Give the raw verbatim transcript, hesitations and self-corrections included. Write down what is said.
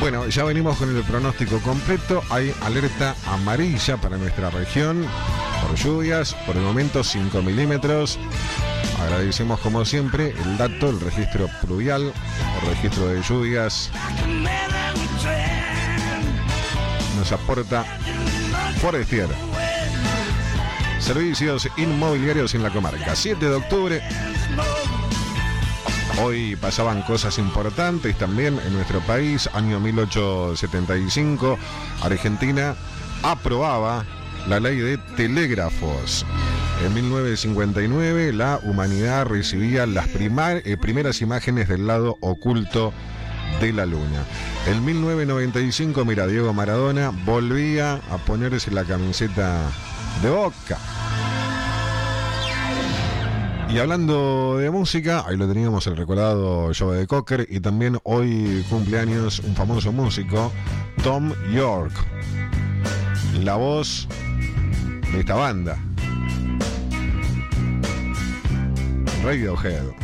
Bueno, ya venimos con el pronóstico completo. Hay alerta amarilla para nuestra región por lluvias, por el momento cinco milímetros. Agradecemos como siempre el dato, el registro pluvial, el registro de lluvias. Nos aporta Forestier. Servicios inmobiliarios en la comarca. siete de octubre. Hoy pasaban cosas importantes también en nuestro país. Año mil ochocientos setenta y cinco, Argentina aprobaba la ley de telégrafos. En mil novecientos cincuenta y nueve, la humanidad recibía las primar, eh, primeras imágenes del lado oculto de la luna. En mil novecientos noventa y cinco, mira, Diego Maradona volvía a ponerse la camiseta de Boca. Y hablando de música, ahí lo teníamos el recordado Joe de Cocker, y también hoy cumpleaños un famoso músico, Tom York, la voz de esta banda, Radiohead.